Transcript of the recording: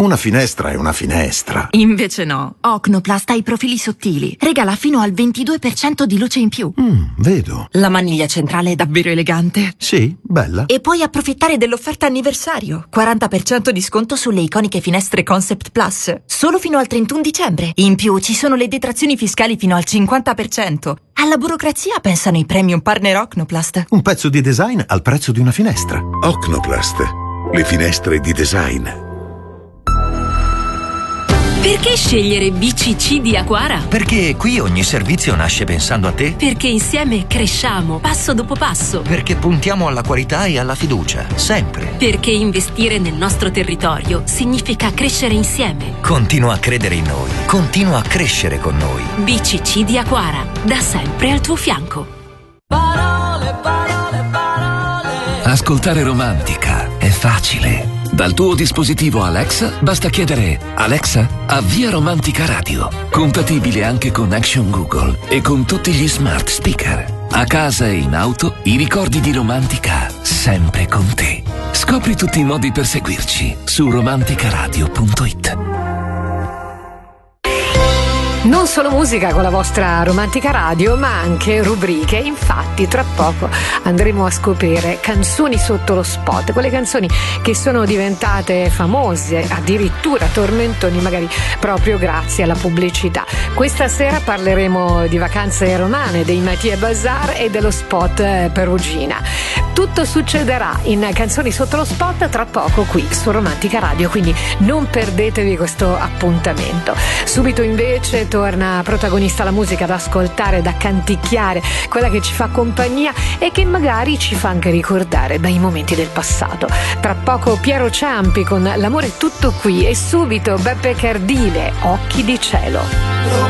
Una finestra è una finestra. Invece no. Ocnoplast ha i profili sottili. Regala fino al 22% di luce in più. Vedo. La maniglia centrale è davvero elegante. Sì, bella. E puoi approfittare dell'offerta anniversario. 40% di sconto sulle iconiche finestre Concept Plus. Solo fino al 31 dicembre. In più ci sono le detrazioni fiscali fino al 50%. Alla burocrazia pensano i premium partner Ocnoplast. Un pezzo di design al prezzo di una finestra. Ocnoplast. Le finestre di design. Perché scegliere BCC di Aquara? Perché qui ogni servizio nasce pensando a te. Perché insieme cresciamo passo dopo passo. Perché puntiamo alla qualità e alla fiducia, sempre. Perché investire nel nostro territorio significa crescere insieme. Continua a credere in noi. Continua a crescere con noi. BCC di Aquara, da sempre al tuo fianco. Parole, parole, parole. Ascoltare Romantica è facile. Dal tuo dispositivo Alexa basta chiedere: Alexa, avvia Romantica Radio. Compatibile anche con Action Google e con tutti gli smart speaker. A casa e in auto, i ricordi di Romantica sempre con te. Scopri tutti i modi per seguirci su romanticaradio.it. Non solo musica con la vostra Romantica Radio, ma anche rubriche. Infatti, tra poco andremo a scoprire canzoni sotto lo spot, quelle canzoni che sono diventate famose, addirittura tormentoni, magari proprio grazie alla pubblicità. Questa sera parleremo di vacanze romane, dei Mathieu Bazar e dello spot Perugina. Tutto succederà in canzoni sotto lo spot tra poco qui su Romantica Radio, quindi non perdetevi questo appuntamento. Subito invece torna protagonista la musica da ascoltare, da canticchiare, quella che ci fa compagnia e che magari ci fa anche ricordare bei momenti del passato. Tra poco Piero Ciampi con L'amore è tutto qui e subito Beppe Cardile, Occhi di cielo.